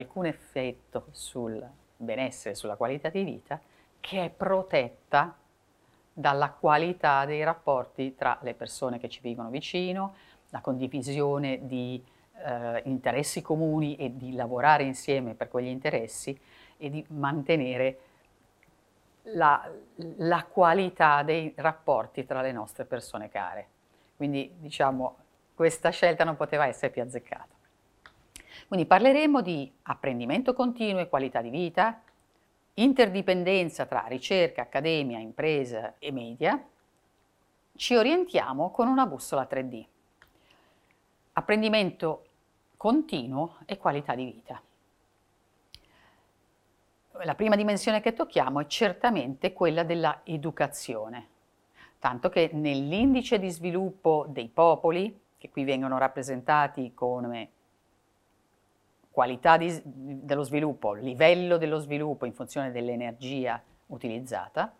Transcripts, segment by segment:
alcun effetto sul benessere, sulla qualità di vita, che è protetta dalla qualità dei rapporti tra le persone che ci vivono vicino, la condivisione di interessi comuni e di lavorare insieme per quegli interessi e di mantenere la qualità dei rapporti tra le nostre persone care. Quindi diciamo questa scelta non poteva essere più azzeccata. Quindi parleremo di apprendimento continuo e qualità di vita, interdipendenza tra ricerca, accademia, impresa e media. Ci orientiamo con una bussola 3D. Apprendimento continuo e qualità di vita. La prima dimensione che tocchiamo è certamente quella della educazione, tanto che nell'indice di sviluppo dei popoli, che qui vengono rappresentati come qualità dello sviluppo, livello dello sviluppo in funzione dell'energia utilizzata,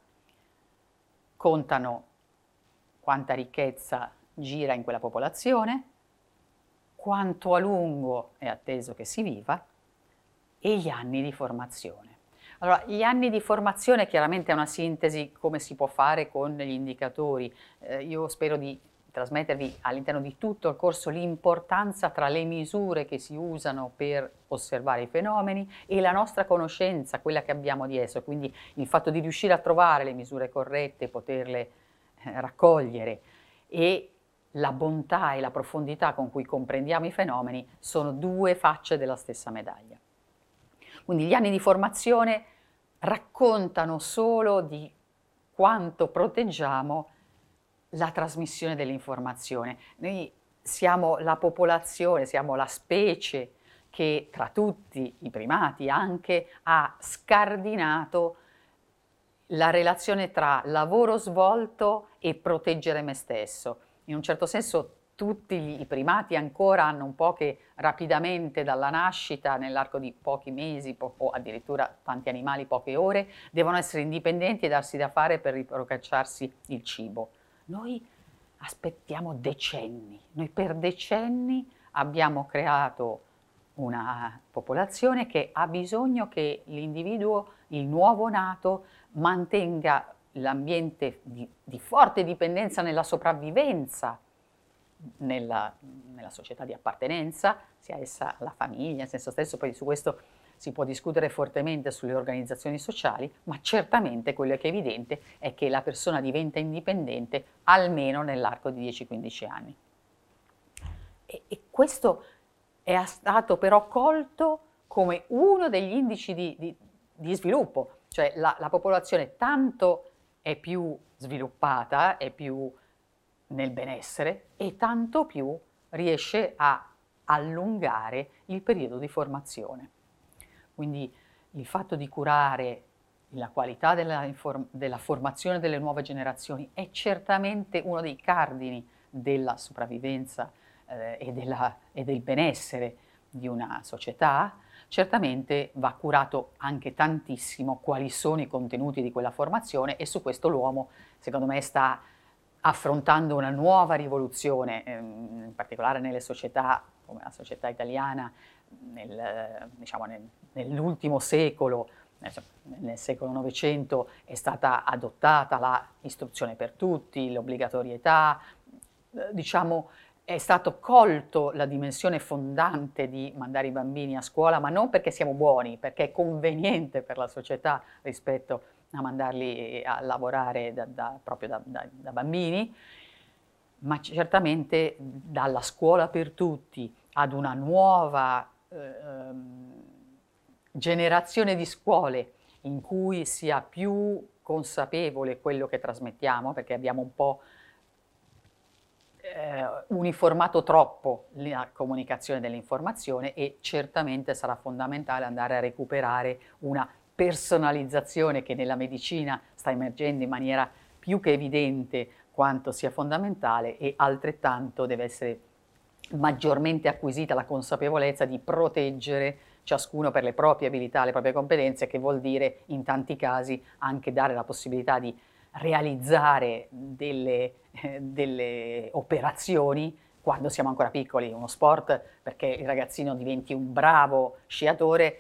contano quanta ricchezza gira in quella popolazione, quanto a lungo è atteso che si viva e gli anni di formazione. Allora, gli anni di formazione chiaramente è una sintesi come si può fare con gli indicatori. Io spero di trasmettervi all'interno di tutto il corso l'importanza tra le misure che si usano per osservare i fenomeni e la nostra conoscenza, quella che abbiamo di esso, quindi il fatto di riuscire a trovare le misure corrette, poterle raccogliere e la bontà e la profondità con cui comprendiamo i fenomeni sono due facce della stessa medaglia. Quindi gli anni di formazione raccontano solo di quanto proteggiamo la trasmissione dell'informazione. Noi siamo la popolazione, siamo la specie che tra tutti i primati anche ha scardinato la relazione tra lavoro svolto e proteggere me stesso. In un certo senso tutti i primati ancora hanno un po' che rapidamente dalla nascita, nell'arco di pochi mesi o addirittura tanti animali poche ore, devono essere indipendenti e darsi da fare per riprocacciarsi il cibo. Noi aspettiamo decenni, noi per decenni abbiamo creato una popolazione che ha bisogno che l'individuo, il nuovo nato, mantenga l'ambiente di forte dipendenza nella sopravvivenza, nella società di appartenenza, sia essa la famiglia, nel senso stesso, poi su questo si può discutere fortemente sulle organizzazioni sociali, ma certamente quello che è evidente è che la persona diventa indipendente almeno nell'arco di 10-15 anni. E questo è stato però colto come uno degli indici di sviluppo, cioè la popolazione tanto è più sviluppata, è più nel benessere e tanto più riesce a allungare il periodo di formazione. Quindi il fatto di curare la qualità della formazione delle nuove generazioni è certamente uno dei cardini della sopravvivenza e del benessere di una società. Certamente va curato anche tantissimo quali sono i contenuti di quella formazione e su questo l'uomo, secondo me, sta affrontando una nuova rivoluzione, in particolare nelle società come la società italiana, diciamo, nell'ultimo secolo, nel secolo Novecento è stata adottata l'istruzione per tutti, l'obbligatorietà, diciamo è stato colto la dimensione fondante di mandare i bambini a scuola, ma non perché siamo buoni, perché è conveniente per la società rispetto a mandarli a lavorare proprio da bambini, ma certamente dalla scuola per tutti ad una nuova generazione di scuole in cui sia più consapevole quello che trasmettiamo, perché abbiamo un po' uniformato troppo la comunicazione dell'informazione e certamente sarà fondamentale andare a recuperare una personalizzazione che nella medicina sta emergendo in maniera più che evidente quanto sia fondamentale e altrettanto deve essere maggiormente acquisita la consapevolezza di proteggere ciascuno per le proprie abilità, le proprie competenze, che vuol dire in tanti casi anche dare la possibilità di realizzare delle operazioni quando siamo ancora piccoli. Uno sport perché il ragazzino diventi un bravo sciatore